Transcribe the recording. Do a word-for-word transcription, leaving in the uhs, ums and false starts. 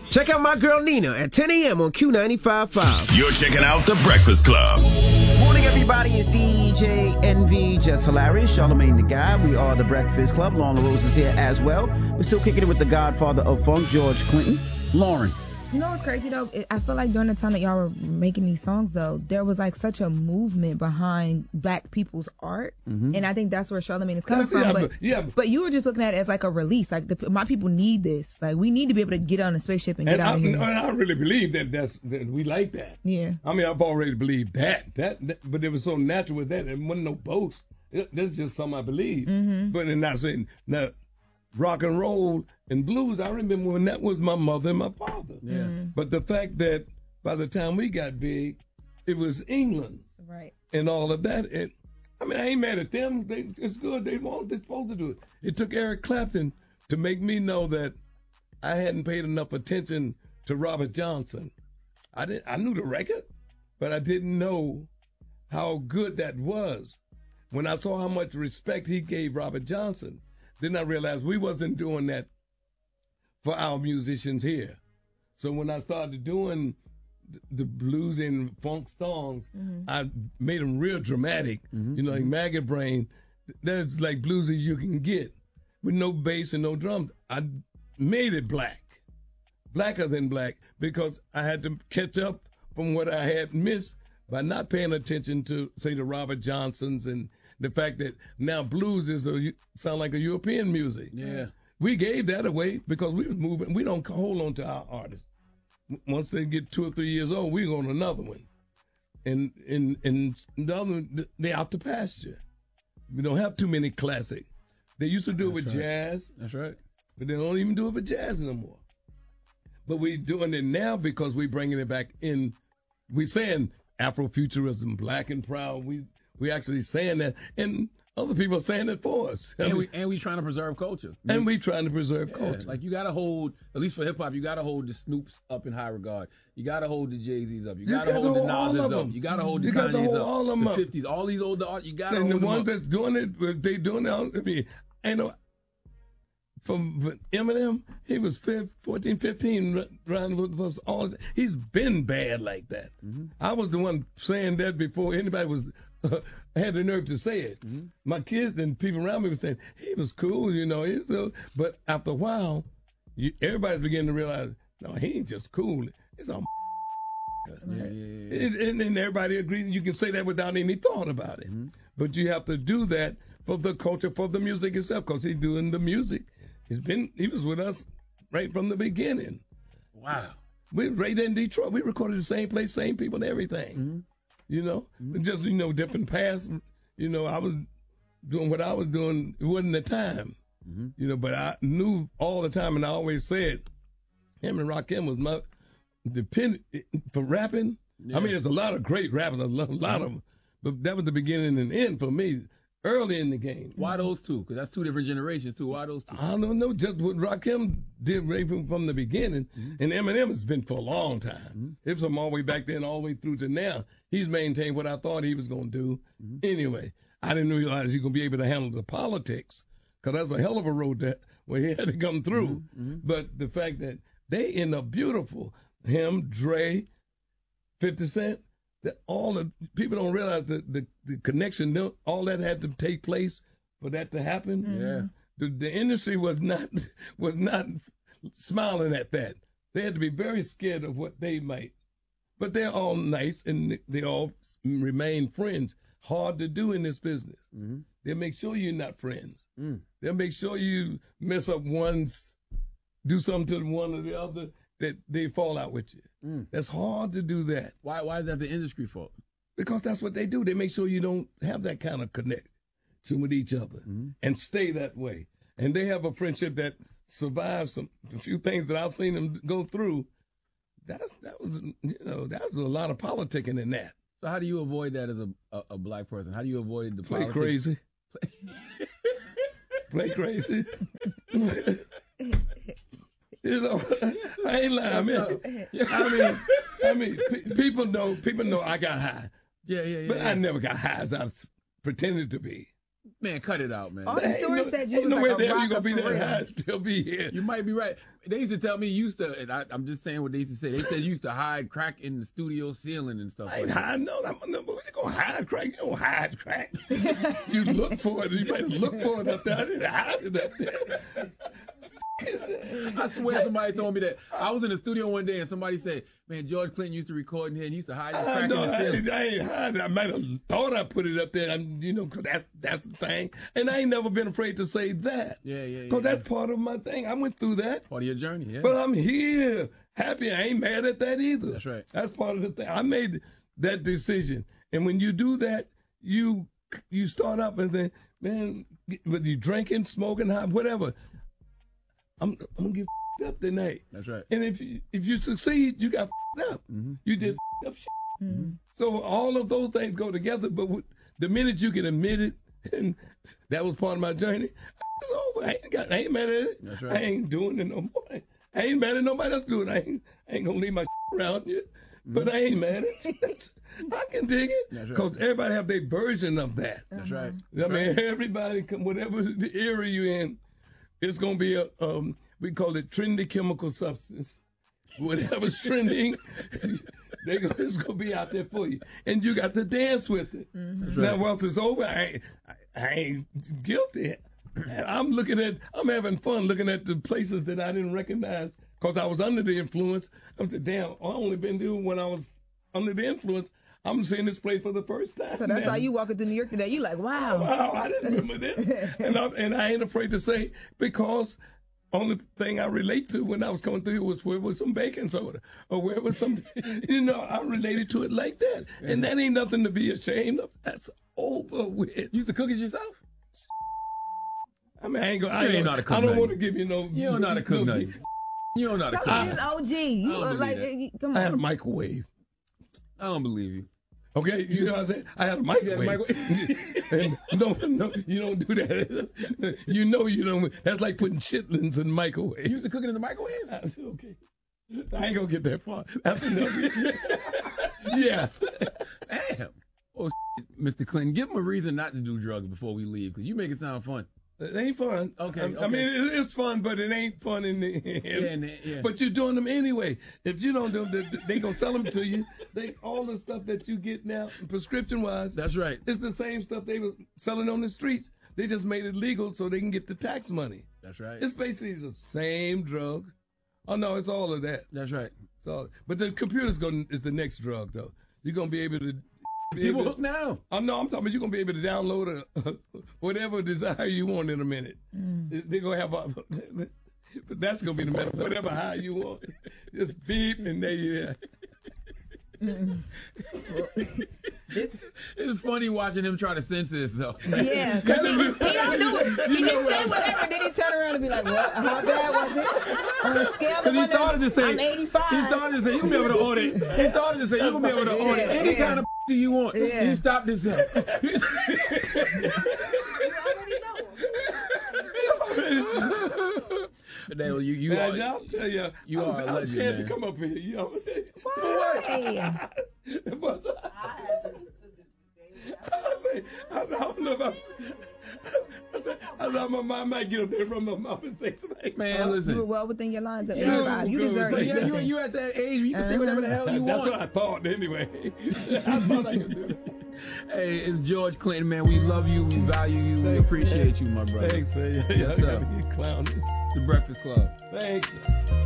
Check out my girl Nina at ten a.m. on Q ninety-five point five. You're checking out The Breakfast Club. Morning, everybody. It's D J Envy, Just Hilarious, Charlamagne the God. We are The Breakfast Club. Lauren LaRose is here as well. We're still kicking it with the godfather of funk, George Clinton. Lauren. You know what's crazy, though? I feel like during the time that y'all were making these songs, though, there was like such a movement behind black people's art. Mm-hmm. And I think that's where Charlamagne is coming that's, from. Yeah, but, but, yeah. but you were just looking at it as like a release. Like, the, my people need this. Like, we need to be able to get on a spaceship and, and get out I, of here. And I really believe that, that's, that we like that. Yeah. I mean, I've already believed that. that. That, But it was so natural with that. It wasn't no boast. It, that's just something I believe. Mm-hmm. But I'm not saying, now, rock and roll and blues, I remember when that was my mother and my father. Yeah. Mm-hmm. But the fact that by the time we got big, it was England. Right. And all of that. And I mean, I ain't mad at them. They, it's good. They want, they're supposed to do it. It took Eric Clapton to make me know that I hadn't paid enough attention to Robert Johnson. I didn't. I knew the record, but I didn't know how good that was. When I saw how much respect he gave Robert Johnson, then I realized we wasn't doing that for our musicians here. So when I started doing the blues and funk songs, mm-hmm. I made them real dramatic. Mm-hmm. You know, like Maggot Brain, that's like blues as you can get, with no bass and no drums. I made it black, blacker than black, because I had to catch up from what I had missed by not paying attention to, say, the Robert Johnsons and the fact that now blues is a sound like a European music. Yeah. We gave that away because we was moving. We don't hold on to our artists. Once they get two or three years old, we go on another one. And and and the other, they out to pasture. We don't have too many classic. They used to do it That's with right. jazz. That's right. But they don't even do it with jazz no more. But we're doing it now because we're bringing it back in. We're saying Afrofuturism, black and proud. We we actually saying that. And other people are saying it for us. And we and we trying to preserve culture. And we trying to preserve yeah, culture. Like you gotta hold, at least for hip hop, you gotta hold the Snoops up in high regard. You gotta hold the Jay-Z's up. You, You gotta got hold to the hold all Nas's of up. them. You gotta hold the You got to Kanye's hold up. all of them the up. fifties, all these older art, you gotta And hold the them ones up. that's doing it, they doing it. I mean, I know from Eminem, he was fourteen, fifteen, around was all. He's been bad like that. Mm-hmm. I was the one saying that before anybody was uh, had the nerve to say it. Mm-hmm. My kids and people around me were saying he was cool, you know. He's so, but after a while, you, everybody's beginning to realize, no, he ain't just cool. It's a yeah, yeah, yeah. It, and, and everybody agrees. You can say that without any thought about it. Mm-hmm. But you have to do that for the culture, for the music itself, because he's doing the music. He's been, he was with us right from the beginning. Wow. We right there in Detroit. We recorded the same place, same people and everything. Mm-hmm. You know? Mm-hmm. Just, you know, different paths. You know, I was doing what I was doing. It wasn't the time. Mm-hmm. You know, but I knew all the time, and I always said, him and Rakim was my, depend for rapping. Yeah. I mean, there's a lot of great rappers, a lot, a lot of them. But that was the beginning and end for me. Early in the game. Why those two? Because that's two different generations, too. Why those two? I don't know. Just what Rakim did right from, from the beginning. Mm-hmm. And Eminem has been for a long time. Mm-hmm. It was from all the way back then, all the way through to now. He's maintained what I thought he was going to do. Mm-hmm. Anyway, I didn't realize he was going to be able to handle the politics. Because that's a hell of a road that where he had to come through. Mm-hmm. But the fact that they end up beautiful. Him, Dre, fifty Cent. That all the people don't realize the, the, the connection, all that had to take place for that to happen. Mm-hmm. Yeah, the, the industry was not was not smiling at that. They had to be very scared of what they might. But they're all nice and they all remain friends. Hard to do in this business. Mm-hmm. They'll make sure you're not friends. Mm. They'll make sure you mess up one's, do something to one or the other, that they fall out with you. Mm. That's hard to do that. Why Why is that the industry fault? Because that's what they do. They make sure you don't have that kind of connection with each other mm-hmm. and stay that way. And they have a friendship that survives some a few things that I've seen them go through. That's that was you know that was a lot of politicking in that. So how do you avoid that as a a, a black person? How do you avoid the play politics? crazy? Play crazy. You know, I ain't lying. I mean, I mean, I mean, pe- people know. People know I got high. Yeah, yeah, yeah. But yeah. I never got high as I pretended to be. Man, cut it out, man. All the stories no, said you ain't was nowhere like a the hell you rocker gonna be for that real. high, still be here. You might be right. They used to tell me you used to, and I, I'm just saying what they used to say. They said you used to hide crack in the studio ceiling and stuff I ain't like that. hiding no. I'm, no, what you gonna hide crack? You don't hide crack. You look for it. You might look for it up there. I didn't hide it up there. I swear somebody told me that. I was in the studio one day and somebody said, man, George Clinton used to record in here and he used to hide his I, crack know, in the I, ceiling. ain't, I ain't hiding. I might have thought I put it up there. I'm, you know, cause that's that's the thing. And I ain't never been afraid to say that. Yeah, yeah, yeah. Cause that's part of my thing. I went through that. Part of your journey, yeah. But I'm here, happy. I ain't mad at that either. That's right. That's part of the thing. I made that decision, and when you do that, you you start up and then, man, whether you drinking, smoking, high, whatever, I'm I'm gonna get f***ed up tonight. That's right. And if you, if you succeed, you got f***ed up. Mm-hmm. You did f***ed up shit. Mm-hmm. So all of those things go together. But with, the minute you can admit it, and that was part of my journey, it's over. I ain't got. I ain't mad at it. That's right. I ain't doing it no more. I ain't mad at nobody else doing it. I ain't, I ain't gonna leave my around you. But I ain't mad at it. I can dig it. That's right. Because everybody have their version of that. That's right. I mean, everybody, can- whatever the era you're in, it's going to be a, um, we call it trendy chemical substance. Whatever's trending, they go, it's going to be out there for you. And you got to dance with it. Mm-hmm. Now, right. once it's over, I ain't, I, I ain't guilty. I'm looking at, I'm having fun looking at the places that I didn't recognize because I was under the influence. I'm saying, damn, I only been doing when I was under the influence. I'm seeing this place for the first time. So that's now. how you walking through New York today. You like, wow. Wow, I didn't remember this. and, I, and I ain't afraid to say because only thing I relate to when I was coming through was where was some baking soda or where was some, you know, I related to it like that. And that ain't nothing to be ashamed of. That's over with. You used to cook it yourself? I mean, I ain't gonna, I, You ain't ain't know how to cook I don't nothing. want to give you no. You don't know how to cook no, nothing. You don't know how to Tell cook. me this O G. You I don't are believe like, that. eh, come I had a on. microwave. I don't believe you. Okay, you know what I'm saying? I had a microwave. microwave. and no, no, you don't do that. You know you don't. That's like putting chitlins in the microwave. You used to cook it in the microwave? I said, okay. I ain't gonna get that far. That's enough. Yes. Damn. Oh, Mister Clinton, give him a reason not to do drugs before we leave, because you make it sound fun. It ain't fun. Okay, I, okay. I mean, it, it's fun, but it ain't fun in the end. Yeah, in the- yeah. But you're doing them anyway. If you don't do them, they, they gonna sell them to you. They all the stuff that you get now, prescription wise. That's right. It's the same stuff they was selling on the streets. They just made it legal so they can get the tax money. That's right. It's basically the same drug. Oh no, it's all of that. That's right. So, but the computer's going is the next drug though. You're gonna be able to. be People able to- hook now. I'm no, I'm talking about you're gonna be able to download a, whatever desire you want in a minute. They're gonna have a, but that's gonna be the method. Whatever high you want, just beep and there you are. This, It's funny watching him try to censor himself. yeah, because he, he don't do it. He just say whatever, then he turn around and be like, what? How bad was it? On a scale of Because he one started to say, I'm eighty-five. he stared to say, you can be able to audit. He started to say, you can be able to Yeah, audit any yeah. kind of you want. Yeah. He stopped himself. Dale, you, you Man, are, I'll tell you, you I was, are a I was legend, scared man. to come up here. You know what I'm saying? Why? But I say, I, I don't know if I'm. I said, I thought my mom might get up there and run my mouth and say something. Man, You were listen. well within your lines of Yeah, eighty-five. You good. deserve But it. Yeah, you, Listen. you at that age where you can say whatever the hell you That's want. what I thought anyway. I thought I could do it. Hey, it's George Clinton, man. We love you. We value you. We Thanks, appreciate you, my brother. Thanks, man. Yes, Y'all sir. gotta get clowning. The Breakfast Club. Thanks.